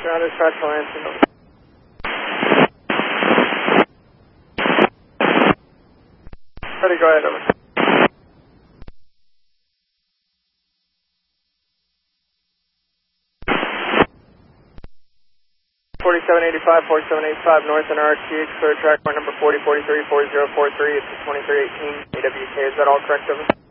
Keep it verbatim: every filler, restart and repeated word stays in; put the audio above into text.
Roger, dispatch will answer. Ready, go ahead, over. forty-seven eighty-five, forty-seven eighty-five North and R X X, clear track point number forty forty-three, forty four three, it's twenty-three eighteen A W K, is that all correct, over?